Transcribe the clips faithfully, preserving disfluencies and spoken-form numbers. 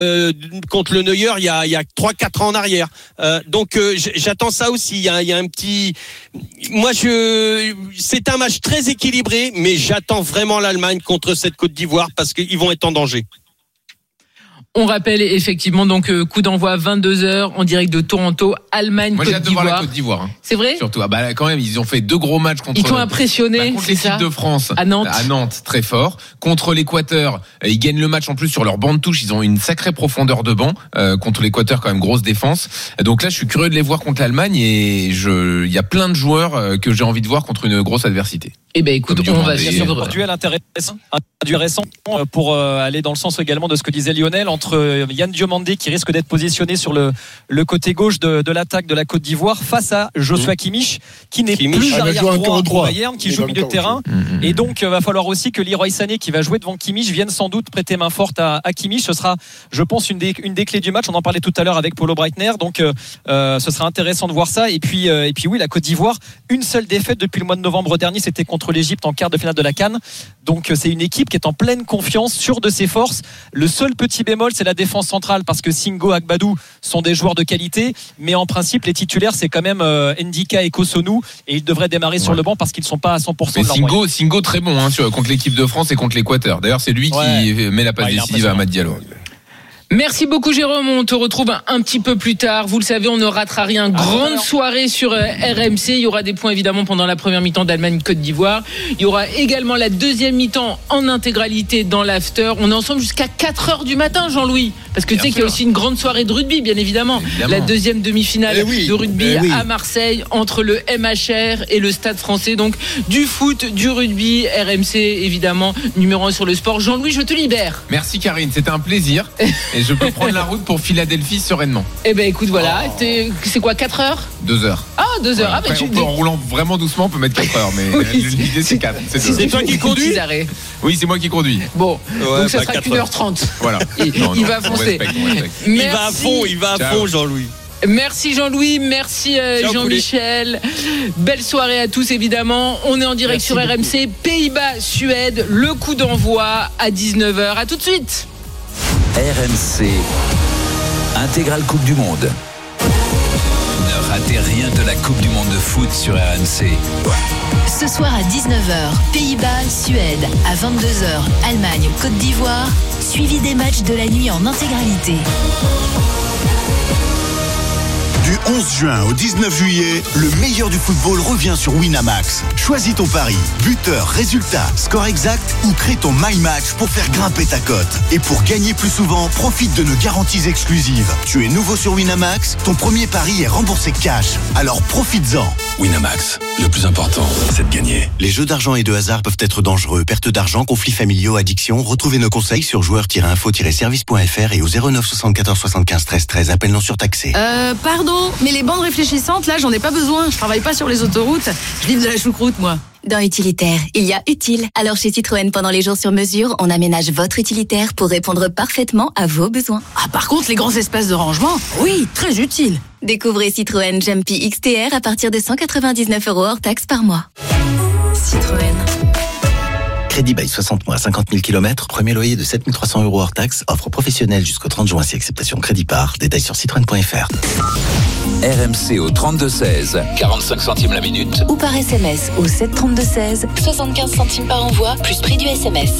euh, contre le Neuer il y a il y a trois quatre ans en arrière. Euh, donc euh, j'attends ça aussi. Il y a il y a un petit. Moi je c'est un match très équilibré, mais j'attends vraiment l'Allemagne contre cette Côte d'Ivoire parce qu'ils vont être en danger. On rappelle effectivement donc euh, coup d'envoi vingt-deux heures en direct de Toronto, Allemagne, Moi, Côte d'Ivoire. Moi j'ai hâte de voir la Côte d'Ivoire. Hein. C'est vrai ? Surtout, ah bah quand même ils ont fait deux gros matchs contre. Ils t'ont impressionné, bah, contre c'est l'équipe ça de France à Nantes. À Nantes, très fort. Contre l'Équateur, ils gagnent le match en plus sur leur banc de touche. Ils ont une sacrée profondeur de banc euh, contre l'Équateur, quand même grosse défense. Donc là, je suis curieux de les voir contre l'Allemagne et je, il y a plein de joueurs euh, que j'ai envie de voir contre une grosse adversité. Eh ben écoute, on va suivre. Un duel intéressant, un duel récent pour aller dans le sens également de ce que disait Lionel entre Yann Diomandé qui risque d'être positionné sur le le côté gauche de, de l'attaque de la Côte d'Ivoire face à Joshua Kimmich qui n'est Kimmich. plus arrière droit au Bayern, qui joue au milieu de terrain. Mmh. Et donc va falloir aussi que Leroy Sané qui va jouer devant Kimmich vienne sans doute prêter main forte à, à Kimmich. Ce sera, je pense, une des une des clés du match. On en parlait tout à l'heure avec Paulo Breitner. Donc euh, ce sera intéressant de voir ça. Et puis euh, et puis oui, la Côte d'Ivoire, une seule défaite depuis le mois de novembre dernier, c'était contre contre l'Égypte en quart de finale de la CAN. Donc c'est une équipe qui est en pleine confiance, sûre de ses forces. Le seul petit bémol, c'est la défense centrale parce que Singo, Agbadou sont des joueurs de qualité, mais en principe les titulaires c'est quand même euh, Ndika et Kosonou et ils devraient démarrer ouais. sur le banc parce qu'ils ne sont pas à cent pour cent. Mais Singo, Singo très bon hein, sur, contre l'équipe de France et contre l'Équateur. D'ailleurs c'est lui ouais. qui met la passe ouais, décisive à Amad Diallo. Merci beaucoup Jérôme, on te retrouve un, un petit peu plus tard. Vous le savez, on ne ratera rien. Grande ah, soirée sur euh, R M C. Il y aura des points évidemment pendant la première mi-temps d'Allemagne-Côte d'Ivoire. Il y aura également la deuxième mi-temps en intégralité dans l'after. On est ensemble jusqu'à quatre heures du matin, Jean-Louis. Parce que tu sais qu'il y a aussi une grande soirée de rugby, bien évidemment. évidemment. La deuxième demi-finale eh oui, de rugby eh oui. à Marseille entre le M H R et le Stade français. Donc du foot, du rugby, R M C évidemment, numéro un sur le sport. Jean-Louis, je te libère. Merci Karine, c'était un plaisir. Et je peux prendre la route pour Philadelphie sereinement. Eh ben écoute, voilà. Oh. T'es, c'est quoi, quatre heures ? deux heures. Ah, deux heures. Ouais, ah, mais après, tu... peut, en roulant vraiment doucement, on peut mettre quatre heures. Mais oui, l'idée, c'est quatre. C'est, c'est, c'est toi qui conduis ? Oui, c'est moi qui conduis. Bon, ouais, donc ça bah, sera qu'une heure trente. Voilà. Il, non, il non, va foncer. On respecte, on respecte. Il va à fond, il va à Ciao. fond, Jean-Louis. Merci Jean-Louis, merci euh, Ciao, Jean-Michel. Poulet. Belle soirée à tous évidemment. On est en direct merci sur beaucoup. R M C, Pays-Bas, Suède. Le coup d'envoi à dix-neuf heures. À tout de suite. R M C, intégrale Coupe du Monde. Ne ratez rien de la Coupe du Monde de foot sur R M C. Ce soir à dix-neuf heures, Pays-Bas, Suède. À vingt-deux heures, Allemagne, Côte d'Ivoire. Suivi des matchs de la nuit en intégralité. Du onze juin au dix-neuf juillet, le meilleur du football revient sur Winamax. Choisis ton pari, buteur, résultat, score exact ou crée ton My Match pour faire grimper ta cote. Et pour gagner plus souvent, profite de nos garanties exclusives. Tu es nouveau sur Winamax, ton premier pari est remboursé cash. Alors profites-en. Winamax, le plus important, c'est de gagner. Les jeux d'argent et de hasard peuvent être dangereux. Perte d'argent, conflits familiaux, addiction. Retrouvez nos conseils sur joueurs tiret info tiret service point f r et au zéro neuf soixante-quatorze soixante-quinze treize treize. Appel non surtaxé. Euh, pardon, mais les bandes réfléchissantes, là, j'en ai pas besoin. Je travaille pas sur les autoroutes. Je vive de la choucroute, moi. Dans Utilitaire, il y a utile. Alors chez Citroën, pendant les jours sur mesure, on aménage votre utilitaire pour répondre parfaitement à vos besoins. Ah, par contre, les grands espaces de rangement, oui, très utile. Découvrez Citroën Jumpy X T R à partir de cent quatre-vingt-dix-neuf euros hors taxe par mois. Citroën. Crédit bail soixante mois, cinquante mille kilomètres, premier loyer de sept mille trois cents euros hors taxe, offre professionnelle jusqu'au trente juin si acceptation crédit par. Détails sur citroën point f r. R M C au trente-deux seize, quarante-cinq centimes la minute. Ou par S M S au sept trente-deux seize, soixante-quinze centimes par envoi, plus prix du S M S.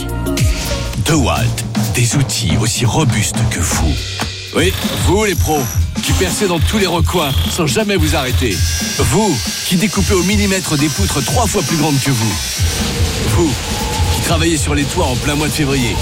DeWalt, des outils aussi robustes que vous. Oui, vous les pros, qui percez dans tous les recoins sans jamais vous arrêter. Vous, qui découpez au millimètre des poutres trois fois plus grandes que vous. Vous, qui travaillez sur les toits en plein mois de février.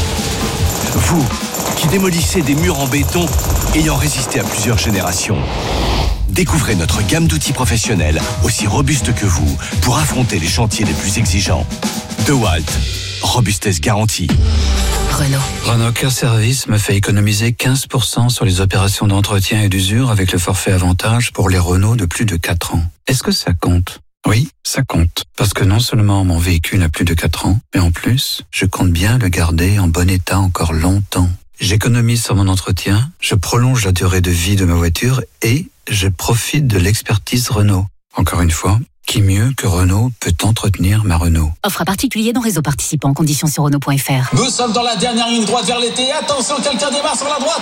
Vous, qui démolissez des murs en béton ayant résisté à plusieurs générations. Découvrez notre gamme d'outils professionnels aussi robustes que vous pour affronter les chantiers les plus exigeants. DeWalt, robustesse garantie. Renault. Renault Care Service me fait économiser quinze pour cent sur les opérations d'entretien et d'usure avec le forfait avantage pour les Renault de plus de quatre ans. Est-ce que ça compte ? Oui, ça compte. Parce que non seulement mon véhicule a plus de quatre ans, mais en plus, je compte bien le garder en bon état encore longtemps. J'économise sur mon entretien, je prolonge la durée de vie de ma voiture et je profite de l'expertise Renault. Encore une fois, Qui mieux que Renault peut entretenir ma Renault? Offre à particulier dans réseau participant. Conditions sur Renault point F R. Nous sommes dans la dernière ligne droite vers l'été. Attention, quelqu'un démarre sur la droite.